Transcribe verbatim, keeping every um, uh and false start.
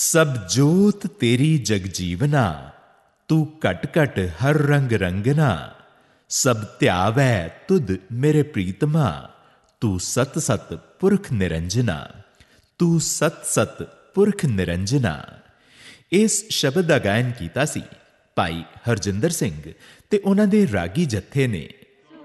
ਸਭ ਜੋਤ ਤੇਰੀ ਜਗਜੀਵਨਾ, ਤੂੰ ਘਟ ਘਟ ਹਰ ਰੰਗ ਰੰਗਨਾ। ਸਭ ਧਿਆਵੈ ਤੁਧ ਮੇਰੇ ਪ੍ਰੀਤਮਾ, ਤੂੰ ਸਤ ਸਤ ਪੁਰਖ ਨਿਰੰਜਨਾ। ਤੂੰ ਸਤ ਸਤ ਪੁਰਖ ਨਿਰੰਜਨਾ। ਇਸ ਸ਼ਬਦ ਦਾ ਗਾਇਨ ਕੀਤਾ ਸੀ ਭਾਈ ਹਰਜਿੰਦਰ ਸਿੰਘ ਤੇ ਉਹਨਾਂ ਦੇ ਰਾਗੀ ਜੱਥੇ ਨੇ